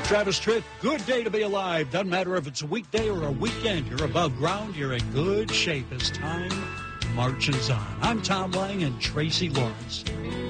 Travis Tritt, good day to be alive. Doesn't matter if it's a weekday or a weekend. You're above ground. You're in good shape as time marches on. I'm Tom Lang and Tracy Lawrence.